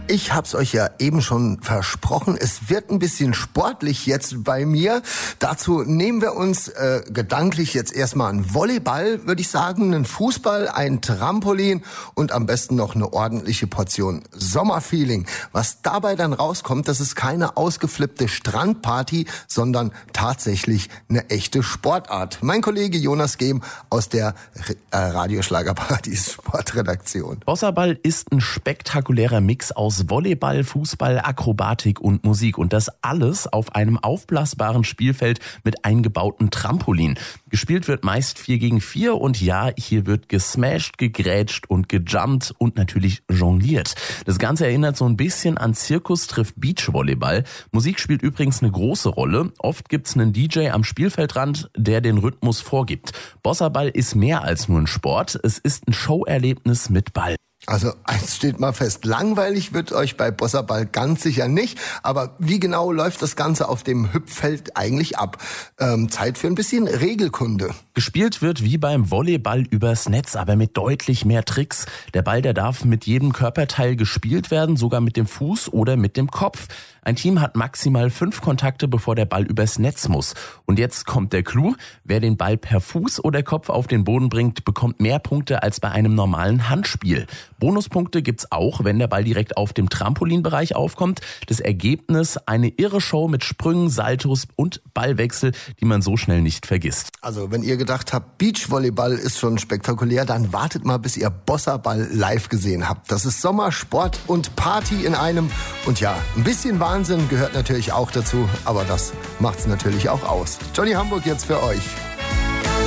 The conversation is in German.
Ich hab's euch ja eben schon versprochen, es wird ein bisschen sportlich jetzt bei mir. Dazu nehmen wir uns gedanklich jetzt erstmal einen Volleyball, würde ich sagen, einen Fußball, ein Trampolin und am besten noch eine ordentliche Portion Sommerfeeling. Was dabei dann rauskommt, das ist keine ausgeflippte Strandparty, sondern tatsächlich eine echte Sportart. Mein Kollege Jonas Gehm aus der Radioschlagerpartys Sportredaktion. Bossaball ist ein spektakulärer Mix aus Volleyball, Fußball, Akrobatik und Musik. Und das alles auf einem aufblasbaren Spielfeld mit eingebautem Trampolin. Gespielt wird meist 4 gegen 4 und ja, hier wird gesmashed, gegrätscht und gejumpt und natürlich jongliert. Das Ganze erinnert so ein bisschen an Zirkus trifft Beachvolleyball. Musik spielt übrigens eine große Rolle. Oft gibt's einen DJ am Spielfeldrand, der den Rhythmus vorgibt. Bossaball ist mehr als nur ein Sport. Es ist ein Showerlebnis mit Ball. Also eins steht mal fest, langweilig wird euch bei Bossaball ganz sicher nicht. Aber wie genau läuft das Ganze auf dem Hüpffeld eigentlich ab? Zeit für ein bisschen Regelkunde. Gespielt wird wie beim Volleyball übers Netz, aber mit deutlich mehr Tricks. Der Ball, der darf mit jedem Körperteil gespielt werden, sogar mit dem Fuß oder mit dem Kopf. Ein Team hat maximal 5 Kontakte, bevor der Ball übers Netz muss. Und jetzt kommt der Clou. Wer den Ball per Fuß oder Kopf auf den Boden bringt, bekommt mehr Punkte als bei einem normalen Handspiel. Bonuspunkte gibt's auch, wenn der Ball direkt auf dem Trampolinbereich aufkommt. Das Ergebnis eine irre Show mit Sprüngen, Saltos und Ballwechsel, die man so schnell nicht vergisst. Also wenn ihr gedacht habt, Beachvolleyball ist schon spektakulär, dann wartet mal, bis ihr Bossaball live gesehen habt. Das ist Sommer, Sport und Party in einem. Und ja, ein bisschen Wahnsinn gehört natürlich auch dazu, aber das macht's natürlich auch aus. Johnny Hamburg jetzt für euch.